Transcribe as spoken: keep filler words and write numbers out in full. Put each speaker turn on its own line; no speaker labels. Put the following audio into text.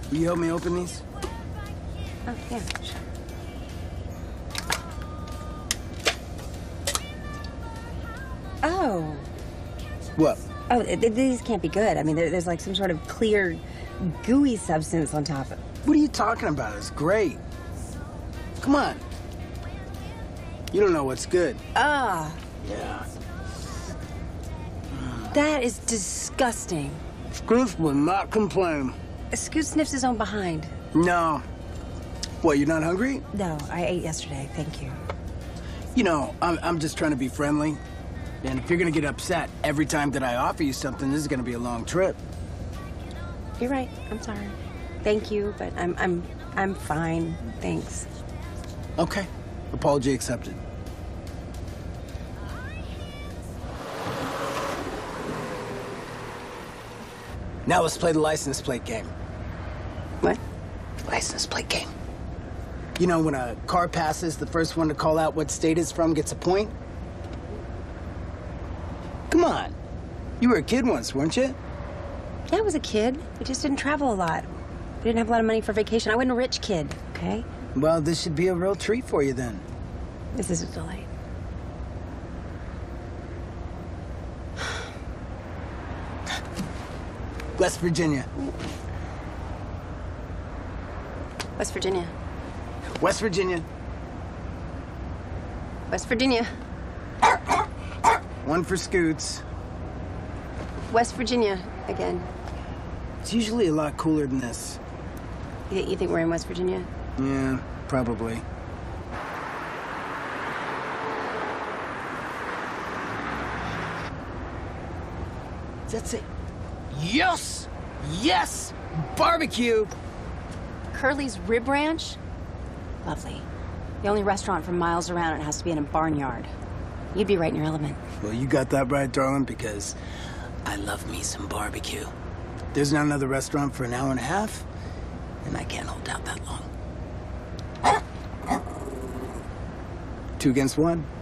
Will you help me open these?
Oh, yeah, sure. Oh.
What?
Oh, th th these can't be good. I mean, there, there's like some sort of clear, gooey substance on top of it.
What are you talking about? It's great. Come on. You don't know what's good.
Ah.
Yeah.
That is disgusting.
Scoots will not complain.
Scoot sniffs his own behind.
No. What, you're not hungry?
No, I ate yesterday. Thank you.
You know, I'm, I'm just trying to be friendly. And if you're gonna get upset every time that I offer you something, this is gonna be a long trip.
You're right. I'm sorry. Thank you, but I'm I'm I'm fine. Thanks.
Okay. Apology accepted. Now let's play the license plate game.
What?
License plate game. You know, when a car passes, the first one to call out what state it's from gets a point? Come on. You were a kid once, weren't you?
Yeah, I was a kid. We just didn't travel a lot. We didn't have a lot of money for vacation. I wasn't a rich kid, okay?
Well, this should be a real treat for you then.
This is a delight.
West Virginia.
West Virginia.
West Virginia.
West Virginia.
One for Scoots.
West Virginia again.
It's usually a lot cooler than this.
You, you think we're in West Virginia?
Yeah, probably. That's it. Yes! Yes! Barbecue!
Curly's Rib Ranch? Lovely. The only restaurant for miles around, it has to be in a barnyard. You'd be right in your element.
Well, you got that right, darling, because I love me some barbecue. There's not another restaurant for an hour and a half, and I can't hold out that long. Two against one.